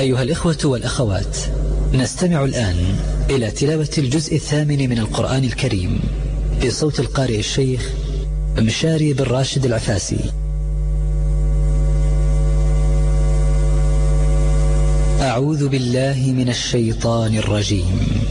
أيها الإخوة والأخوات، نستمع الآن إلى تلاوة الجزء 8 من القرآن الكريم بصوت القارئ الشيخ مشاري بن راشد العفاسي. أعوذ بالله من الشيطان الرجيم.